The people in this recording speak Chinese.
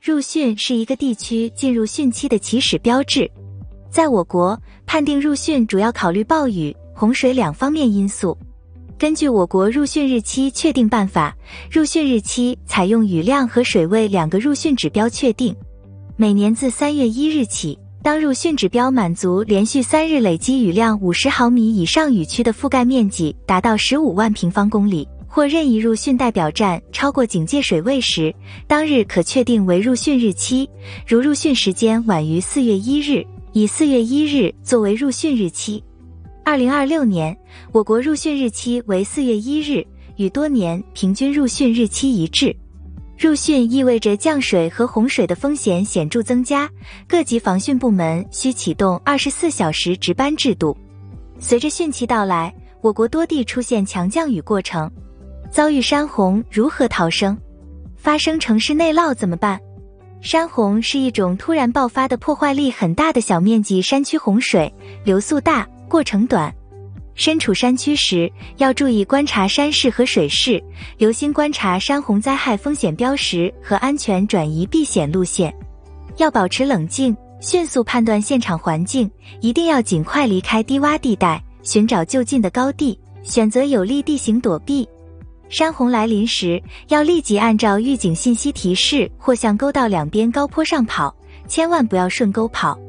入汛是一个地区进入汛期的起始标志。在我国，判定入汛主要考虑暴雨、洪水两方面因素。根据我国入汛日期确定办法，入汛日期采用雨量和水位两个入汛指标确定。每年自3月1日起，当入汛指标满足连续3日累积雨量50毫米以上雨区的覆盖面积达到15万平方公里，或任意入汛代表站超过警戒水位时，当日可确定为入汛日期。如入汛时间晚于4月1日，以4月1日作为入汛日期。2026年，我国入汛日期为4月1日，与多年平均入汛日期一致。入汛意味着降水和洪水的风险显著增加，各级防汛部门需启动24小时值班制度。随着汛期到来，我国多地出现强降雨过程，遭遇山洪如何逃生？发生城市内涝怎么办？山洪是一种突然爆发的破坏力很大的小面积山区洪水，流速大，过程短。身处山区时，要注意观察山势和水势，留心观察山洪灾害风险标识和安全转移避险路线。要保持冷静，迅速判断现场环境，一定要尽快离开低洼地带，寻找就近的高地，选择有利地形躲避。山洪来临时，要立即按照预警信息提示或向沟道两边高坡上跑，千万不要顺沟跑，